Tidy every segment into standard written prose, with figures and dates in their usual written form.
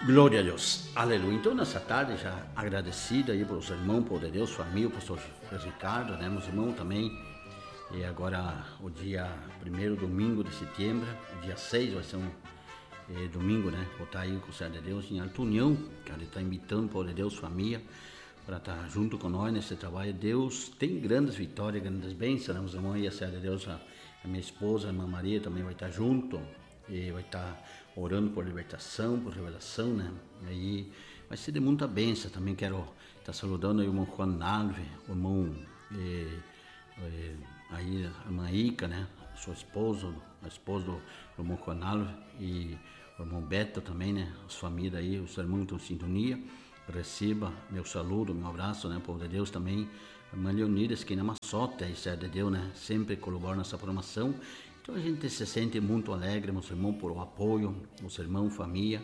Glória a Deus, aleluia. Então nessa tarde já agradecido aí pelos irmãos, por Deus, família, o pastor Ricardo, né, meus irmãos também. E agora o dia 1º domingo de setembro, o dia 6 vai ser um domingo, né, vou estar aí com o Senhor de Deus em Alta União, que ele está invitando por Deus, família, para estar junto com nós nesse trabalho. Deus tem grandes vitórias, grandes bênçãos, né, meus irmãos, e a Senhora de Deus, a minha esposa, a irmã Maria também vai estar junto. E vai estar orando por libertação, por revelação, né? E aí vai ser de muita bênção. Também quero estar saludando aí o irmão Juan Alves, o irmão aí a irmã Ica, né? Sua esposa, a esposa do irmão Juan Alves e o irmão Beto também, né? As famílias aí, os irmãos estão em sintonia. Receba meu saludo, meu abraço, né? Povo de Deus também. A irmã Leonidas, que na Massota, isso é de Deus, né? Sempre colabora nessa programação. Então a gente se sente muito alegre, meus irmãos, por o apoio, os irmãos, família,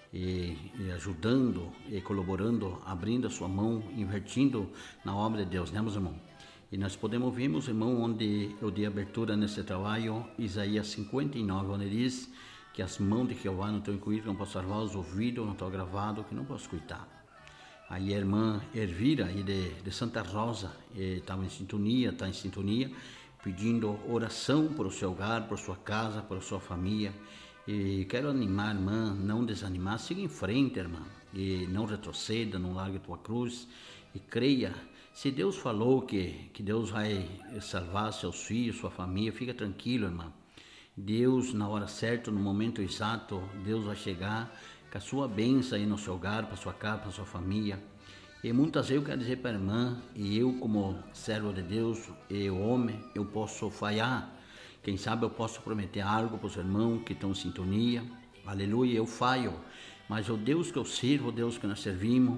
e ajudando, e colaborando, abrindo a sua mão, invertindo na obra de Deus, né, meus irmãos? E nós podemos ver, meus irmãos, onde eu dei abertura nesse trabalho, Isaías 59, onde diz que as mãos de Jeová não estão encolhidas, não posso salvar os ouvidos, não estão gravados, que não posso escutar. Aí a irmã Ervira, aí de Santa Rosa, estava está em sintonia, pedindo oração por o seu hogar, por sua casa, por sua família. E quero animar a irmã, não desanimar, siga em frente, irmã, e não retroceda, não largue a tua cruz, e creia. Se Deus falou que Deus vai salvar seus filhos, sua família, fica tranquilo, irmã. Deus, na hora certa, no momento exato, Deus vai chegar com a sua bênção aí no seu hogar, para sua casa, para sua família. E muitas vezes eu quero dizer para a irmã, e eu como servo de Deus, e homem, eu posso falhar. Quem sabe eu posso prometer algo para os irmãos que estão em sintonia. Aleluia, eu falho. Mas o Deus que eu sirvo, o Deus que nós servimos,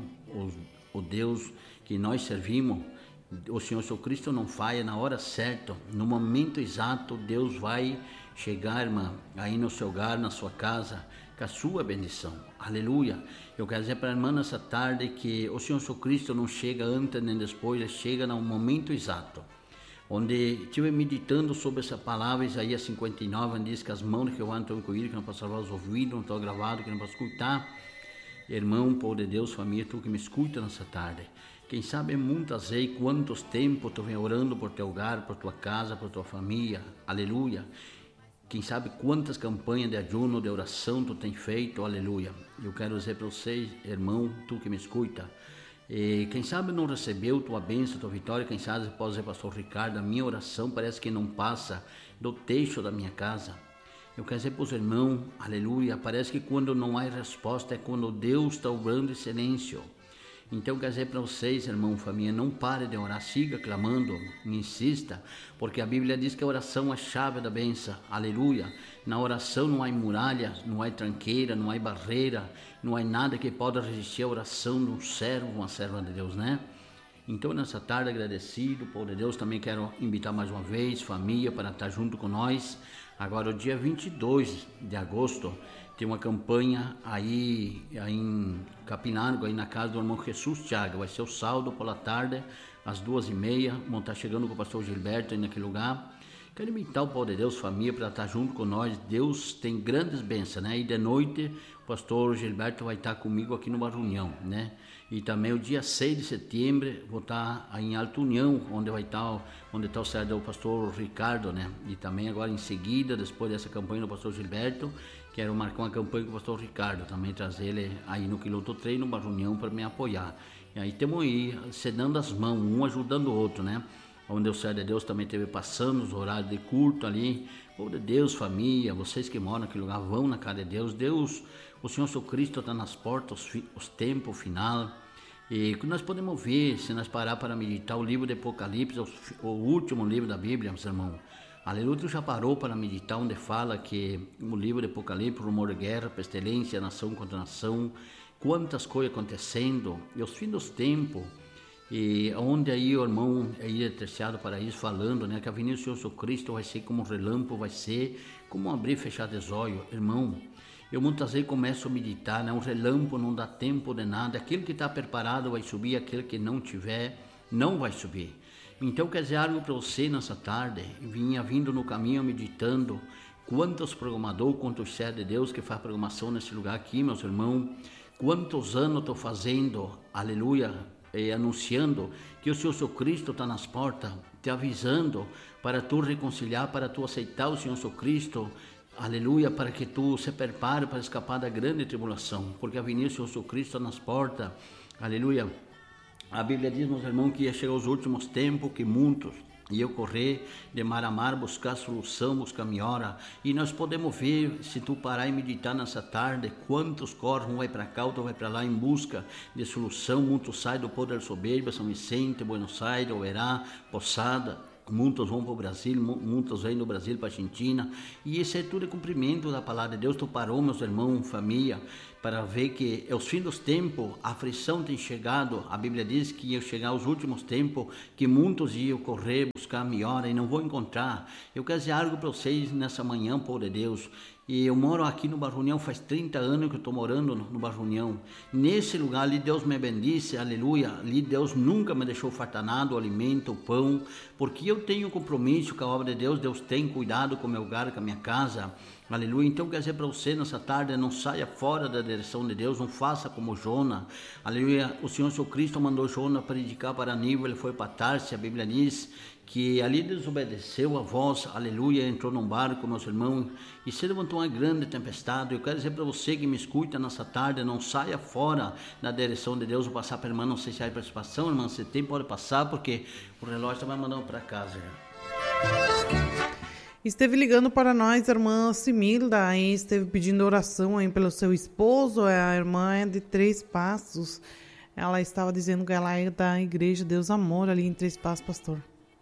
o Deus que nós servimos, o Senhor Jesus Cristo não falha na hora certa. No momento exato, Deus vai chegar, irmã, aí no seu hogar, na sua casa, com a sua bendição. Aleluia. Eu quero dizer para a irmã nessa tarde que o Senhor Jesus Cristo não chega antes nem depois, ele chega no momento exato. Onde estive meditando sobre essa palavra, Isaías 59, onde diz que as mãos de Jeová não estão encolhidas, que não posso salvar os ouvidos, não estão gravados, que não posso escutar. Irmão, povo de Deus, família, tu que me escuta nessa tarde. Quem sabe muitas vezes, quantos tempos tu vem orando por teu hogar, por tua casa, por tua família. Aleluia. Quem sabe quantas campanhas de ajuno, de oração tu tem feito, aleluia. Eu quero dizer para vocês, irmão, tu que me escuta, quem sabe não recebeu tua bênção, tua vitória, quem sabe pode dizer, pastor Ricardo, a minha oração parece que não passa do techo da minha casa. Eu quero dizer para os irmãos, aleluia, parece que quando não há resposta é quando Deus está obrando em silêncio. Então, quer dizer para vocês, irmão, família, não pare de orar, siga clamando, insista, porque a Bíblia diz que a oração é a chave da bênção, aleluia. Na oração não há muralhas, não há tranqueira, não há barreira, não há nada que possa resistir à oração de um servo, uma serva de Deus, né? Então, nessa tarde, agradecido, povo de Deus, também quero invitar mais uma vez, família, para estar junto com nós. Agora, o dia 22 de agosto, tem uma campanha aí em Capinargo, aí na casa do irmão Jesus Thiago. Vai ser o sábado pela tarde, às 2h30. Vão estar chegando com o pastor Gilberto aí naquele lugar. Quero invitar o povo de Deus, família, para estar junto com nós. Deus tem grandes bênçãos, né? E de noite, o pastor Gilberto vai estar comigo aqui numa reunião, né? E também o dia 6 de setembro, vou estar aí em Alta União, onde está o servo do pastor Ricardo, né? E também agora em seguida, depois dessa campanha do pastor Gilberto, quero marcar uma campanha com o pastor Ricardo, também trazer ele aí no Quilômetro 3, numa reunião para me apoiar. E aí temos aí, cedendo as mãos, um ajudando o outro, né? Onde o Senhor de Deus também esteve passando os horários de culto ali. Povo de Deus, família, vocês que moram naquele lugar, vão na casa de Deus. Deus, o Senhor Jesus Cristo está nas portas, os tempos final. E nós podemos ver, se nós parar para meditar, o livro de Apocalipse, o último livro da Bíblia, meus irmãos. Aleluia, tu já parou para meditar onde fala que o livro de Apocalipse, rumor de guerra, pestilência, nação contra nação, quantas coisas acontecendo, e os fins dos tempos, e onde aí o irmão aí é terciado para isso falando, né, que a vinda do Senhor Jesus Cristo vai ser como um relâmpago, vai ser como um abrir e fechar de olhos, irmão. Eu muitas vezes começo a meditar, né, um relâmpago não dá tempo de nada, aquele que está preparado vai subir, aquele que não tiver, não vai subir. Então, quer dizer algo para você nessa tarde, vinha vindo no caminho meditando, quantos programadores, quantos servos de Deus que faz programação nesse lugar aqui, meus irmãos, Quantos anos estou fazendo, aleluia, anunciando que o Senhor Jesus Cristo está nas portas, te avisando para tu reconciliar, para tu aceitar o Senhor Jesus Cristo, aleluia, para que tu se prepare para escapar da grande tribulação, porque a venir o Senhor Jesus Cristo nas portas, aleluia. A Bíblia diz, meus irmãos, que ia chegar os últimos tempos, que muitos iam correr de mar a mar, buscar solução, buscar melhora. E nós podemos ver, se tu parar e meditar nessa tarde, quantos correm, um vai para cá, outro vai para lá, em busca de solução. Muitos saem do Poder Soberba, São Vicente, Buenos Aires, Oberá, Poçada. Muitos vão para o Brasil, muitos vêm do Brasil para a Argentina, e esse é tudo cumprimento da palavra de Deus. Tu parou, meus irmãos, família, para ver que é os fins dos tempos, a aflição tem chegado. A Bíblia diz que ia chegar os últimos tempos, que muitos iam correr, buscar melhora e não vão encontrar. Eu quero dizer algo para vocês nessa manhã, povo de Deus. E eu moro aqui no Barra União, faz 30 anos que eu estou morando no Barra União. Nesse lugar ali Deus me bendice, aleluia. Ali Deus nunca me deixou faltar nada, o alimento, o pão, porque eu tenho compromisso com a obra de Deus. Deus tem cuidado com o meu lugar, com a minha casa, aleluia. Então quer dizer para você nessa tarde, não saia fora da direção de Deus, não faça como Jona, aleluia. O Senhor Jesus Cristo mandou Jona predicar para Nínive, ele foi para Tarsis. A Bíblia diz que ali desobedeceu a voz, aleluia, entrou num barco, meus irmãos, e se levantou uma grande tempestade. Eu quero dizer para você que me escuta nessa tarde, não saia fora da direção de Deus. Vou passar para a irmã, não sei se há participação, irmã, se tem, pode passar, porque o relógio está mandando para casa já. Esteve ligando para nós a irmã Similda, aí esteve pedindo oração aí pelo seu esposo. A irmã é de Três Passos, ela estava dizendo que ela é da igreja Deus Amor, ali em Três Passos, pastor.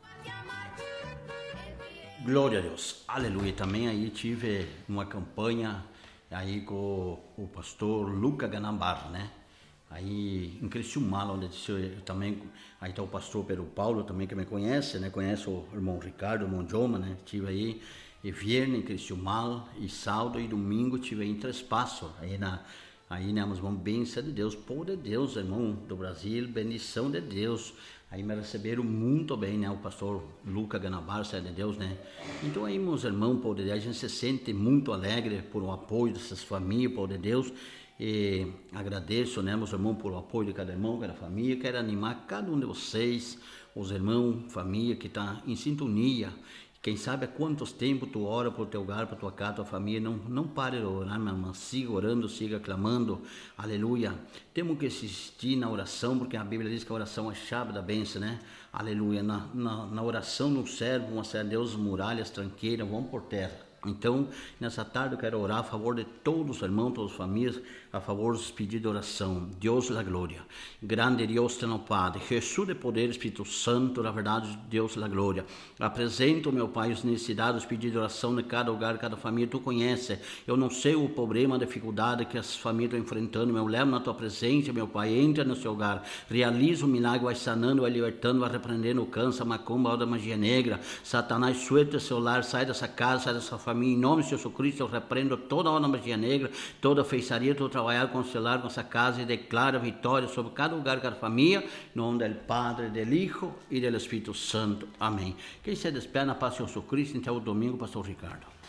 Glória a Deus, aleluia. Também aí tive uma campanha aí com o pastor Luca Ganambar, né? Aí em Criciúmal, onde eu também, aí está o pastor Pedro Paulo também, que me conhece, né? Conhece o irmão Ricardo, o irmão Joma, né? Tive aí e viernes em Criciúmal, e sábado e domingo tive aí em Três Passos, aí né, meus irmãos, bênção de Deus, povo de Deus, irmão do Brasil, bendição de Deus. Aí me receberam muito bem, né? O pastor Luca Ganambar, Servo de Deus, né? Então aí, meus irmãos, povo de Deus, a gente se sente muito alegre por o apoio dessas famílias, povo de Deus. E agradeço, né, meus irmãos, por o apoio de cada irmão, cada família. Quero animar cada um de vocês, os irmãos, família que está em sintonia. Quem sabe há quantos tempos tu ora por teu lugar, para tua casa, tua família. Não pare de orar, minha irmã. Siga orando, siga clamando. Aleluia. Temos que insistir na oração, porque a Bíblia diz que a oração é a chave da bênção, né? Aleluia. Na oração no servo, vão ser Deus, muralhas, tranqueiras, vão por terra. Então, nessa tarde eu quero orar a favor de todos os irmãos, todas as famílias, a favor dos pedidos de oração. Deus da glória, grande Deus teu Padre, Jesus de poder, Espírito Santo, na verdade, Deus da glória. Apresento, meu Pai, as necessidades, os pedidos de oração de cada lugar, cada família. Tu conheces, eu não sei o problema, a dificuldade que as famílias estão enfrentando, eu levo na tua presença, meu Pai, entra no seu lugar, realiza o milagre, vai sanando, vai libertando, vai repreendendo o câncer, a macumba, a magia negra. Satanás, suelta seu lar, sai dessa casa, sai dessa família. Em nome de Jesus Cristo, eu repreendo toda a magia negra, toda a feitiçaria, todo trabalhar com o celular, com essa casa, e declaro vitória sobre cada lugar, cada família, em nome do Padre, do Hijo e do Espírito Santo. Amém. Quem se despede na paz de Jesus Cristo, até o domingo, pastor Ricardo.